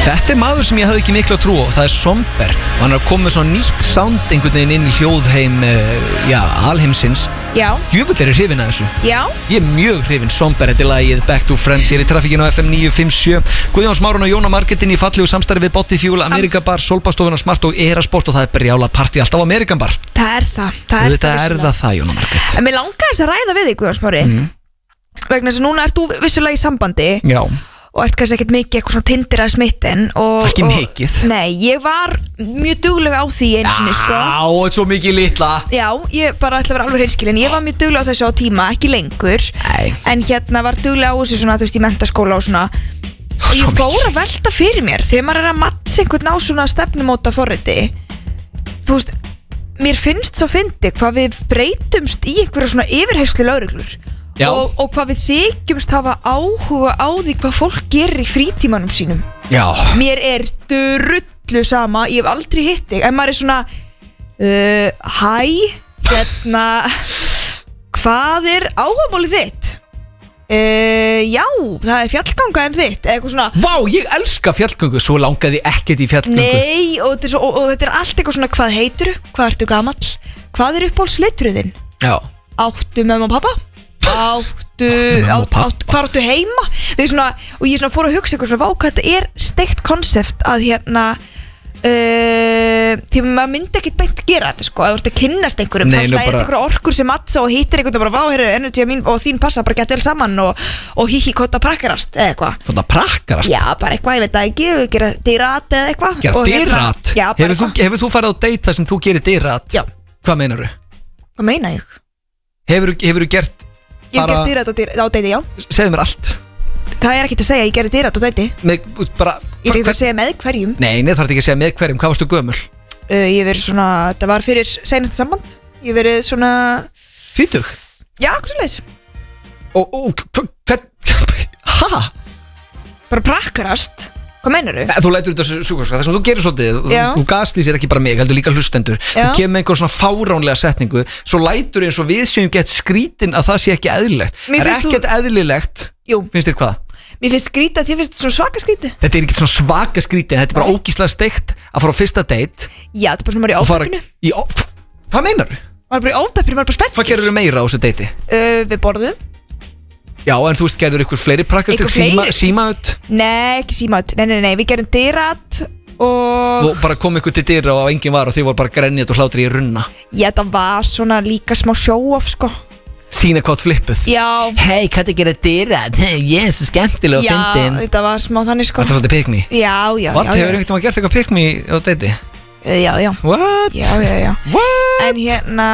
Þetta maður sem ég hafði ekki miklu að trúa og það Somber og hann komið svona nýtt sound einhvern veginn inn í hljóðheim alheimsins. Já. Djöfull hrifin að þessu. Já. Ég mjög hrifin. Somber, þetta lagið Back to Friends hér í trafikkinu á FM 957. Guðjón Smárun og Jóna Margetin í fallegu samstarfi við Body Fuel, American Bar, Solbastofuna Smart og Erasport og það brjála partí alltaf á American Bar. Það er það. Það er það Jóna Marget. En mér langar þess að ræða við þig, Guðjón Smári. Vegna þess að núna ert þú vissulega í sambandi. Já. Og ert kannski ekkert mikið eitthvað svona Tinder að smitten Ekki mikið. Nei, ég var mjög dugleg á því einu sinni, sko. Já, svo mikið litla. Já, ég bara ætla að vera alveg hreinskilin. Ég var mjög dugleg á þessu á tíma, ekki lengur. Nei. En hérna var dugleg á þessu svona, þú veist, í menntaskóla og svona. Og ég fór að velta fyrir mér þegar maður að matsa einhvern á svona stefnumóta forriti. Þú veist, mér finnst svo fyndið hvað við breytumst í einhverja svona yfirheyslu lögreglur. Og hvað við þykjumst hafa áhuga á því hvað fólk gerir í frítímanum sínum. Já. Mér er drullu sama. Ég hef aldrei hitt þig. En maður er svona hvað er áhugamálið þitt? Já, það er fjallganga en þitt. Eitthvað svona. Vá, ég elska fjallgöngu. Svo langaði ekkert í fjallgöngu. Nei, og þetta er allt eitthvað svona. Hvað heitirðu? Hvað ertu gamall? Hvað er uppáhaldsliturinn þinn? Já. Áttu mömmu og pappa? Hvað áttu heima? Svona, og ég svona fór að hugsa eitthvað svona, vá, hvað þetta er steikt konsept að hérna því maður myndi ekkert beint gera þetta, sko, að þú ert að kynnast einhverjum. Þá svona er einhverja orkur sem matsa og hittir einhvern og bara, vá, heyrðu, energy mín og þín passa bara gett vel saman og hihi kóta prakkarast eða eitthvað. Kóta prakkarast? Já, bara eitthvað, ég veit það ekki, gera dýrat eða eitthvað. Gera dýrat? Já, bara eitthvað. Hefur þú farið á date þar sem þú gerir dýrat? Já. Hvað meinar þú? Hvað meina ég? Hefurðu gert Ég hef gert dýrat á deiti, já. Segðu mér allt. Það er ekki að segja, ég gerði dýrat á deiti. Ég er ekki að segja með hverjum. Nei, það er ekki að segja með hverjum. Hvað varstu gömul? Ég hef verið svona, þetta var fyrir seinasta samband. Ég hef verið svona 40? Já, hvað svo leiðis. Hæ? Bara prakkarast. Hvað meinar þú? Þú lætur þetta sjúkvæmska, það sem þú gerir svolítið. Þú gaslýsir ekki bara mig, heldur líka hlustendur. Þú kemur með einhver svona fáránlega setningu. Svo lætur eins og við séum gett skrítin að það sé ekki eðlilegt. Það er ekkert eðlilegt. Jú. Finnst þér hvað? Mér finnst skrítið að þér finnst þetta svona svaka skrítið. Þetta er ekki svona svaka skrítið. Þetta er bara ógíslega steikt að fara á fyrsta date. Já, þetta er bara svona maður í ofpeppinu. Hvað meinar þú? Maður er bara í ofpeppinu, maður er bara spennt. Hvað gerður þú meira á þessu date? Við borðum. Já, en þú veist, gerður ykkur fleiri prakkast símaut? Nei, ekki símaut. Nei, við gerum dýrat og bara kom ykkur til dyra og enginn var og þið voru bara grenjað og hlátri í runna. Já, þetta var svona líka smá show-off, sko. Sína hvað flippuð. Já. Hei, hvað er að gera dýrat? Hei, ég er svo skemmtileg og fyndin. Já, þetta var smá þannig, sko. Þetta var svolítið pick me. Já. What, hefur einhvern veginn gert eitthvað pick me á deiti? Já. What? Já. What? En hérna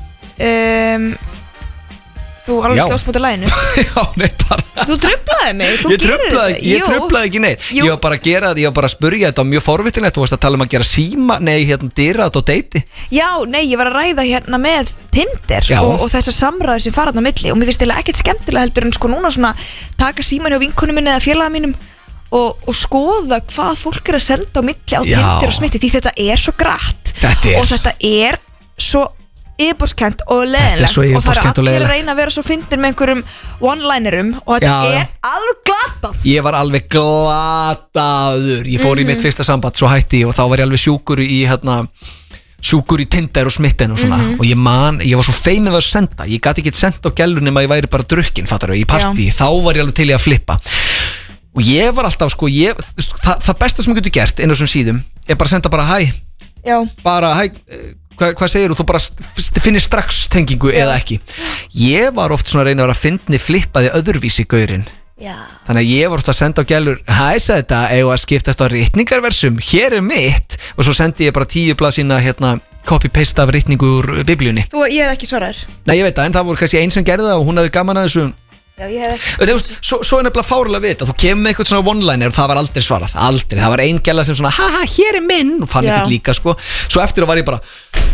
þú alveg slóst mútið læginu. Já, nei, bara Þú truflaði mig, Ég truflaði ekki neitt. Ég var bara að gera þetta, ég var bara að spurja þetta á mjög forvitinlegt. Þú varst að tala um að gera síma, dýra þetta á deiti. Já, nei, ég var að ræða hérna með Tinder og þessar samræður sem fara þarna á milli. Og mér finnst eiginlega ekkert skemmtilega heldur en sko núna svona taka síman hjá vinkonum minni eða félaga mínum og skoða hvað fólk er að senda á milli á Tinder og smitti. Því þetta er svo grætt og þetta er svo yfirbórskent og leðilegt og það er allir að reyna að vera svo fyndin með einhverjum one-linerum og þetta er alveg glatað. Ég var alveg glataður. Ég fór í mitt fyrsta samband, svo hætti ég og þá var ég alveg sjúkur í Tinder og smitten og svona og ég var svo feimið að senda. Ég gæti ekki senda á gælur nema ég væri bara drukkin, fattar þú, í partí. Þá var ég alveg til í að flippa og ég var alltaf, sko, það besta sem ég getur gert inn á þessum síðum er bara að senda bara hæ. Já. Bara hæ. Hvað segir þú bara finnir strax tengingu eða ekki. Ég var oft svona að reyna að vera að fyndni flippaði öðruvísi gaurinn. Þannig að ég var oft að senda á gælur hæ, sagði þetta, eða að skiptast á ritningarversum, hér er mitt og svo sendi ég bara 10 blaðsína copy-paste af ritningu úr biblíunni. Ég hef ekki svaraður. Nei, ég veit það, en það voru kannski einn sem gerði það og hún hafði gaman að þessu. Já, ég hef ekki. Svo er nefnilega fárlega við þetta. Þú kemur með eitthvað svona one-liner og það var aldrei svarað. Aldrei, það var ein gæla sem svona haha, hér er minn og fann eitthvað líka, sko. Svo eftir var ég bara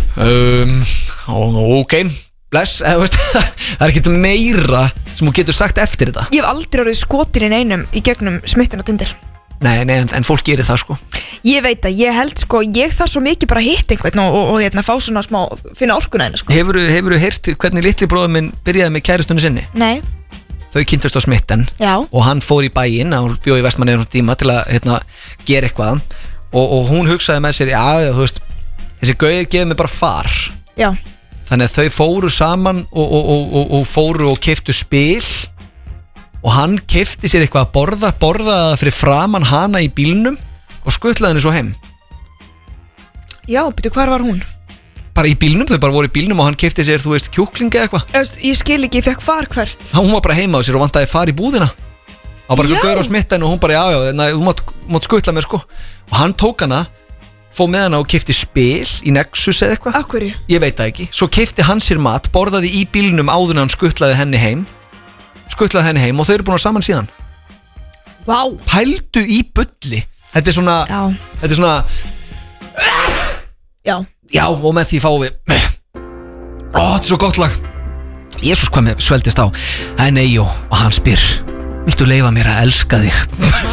ok, bless. Það er ekkert meira sem þú getur sagt eftir þetta. Ég hef aldrei orðið skotin í einum í gegnum smitten á Tinder. Nei, en fólk gerir það, sko. Ég veit að ég held, sko, ég þarf svo mikið bara að hitta einhvern og fá svona smá, finna orkuna hérna, sko. Hefurðu heyrt hvernig litli bróður minn byrjaði með kærustunni sinni? Nei. þau kynntust á Smitten og hann fór í bæinn, hann bjóði í Vestmannaeyjum um tíma til að gera eitthvað og hún hugsaði með sér, þú veist, þessi gauðir gefið mig bara far. Já. Þannig að þau fóru saman og fóru og keyptu spil og hann keypti sér eitthvað að borða fyrir framan hana í bílnum og skutlaði henni svo heim. Já, byrju, hvar var hún? Bara í bílnum, þau bara voru í bílnum og hann keypti sér, þú veist, kjúklingi eða eitthvað. Ég skil ekki, ég fekk far hvert. Hún var bara heima á sér og vantaði far í búðina. Það var bara eitthvað gaur á Smitten og hún bara, þú mátt skutla mér sko. Og hann tók hana, fóð með hana og keypti spil í Nexus eða eitthvað. Af hverju? Ég veit það ekki. Svo keypti hann sér mat, borðaði í bílnum áður en hann skutlaði henni heim og þau eru búin að saman síðan. Vá. Pældu í bulli. Þetta er svona Já, og með því fáum við þetta er svo gott lag. Jesús, hvað mér sveldist á. Það er Neyjó og hann spyr: viltu leyfa mér að elska þig?